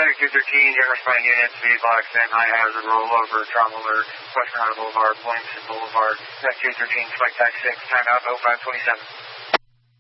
Medic 213, General Responding Units, V-Box, and high hazard rollover, travel alert, Western Boulevard, Williamson Boulevard, Medic 213, flight tax 6, timeout 0527.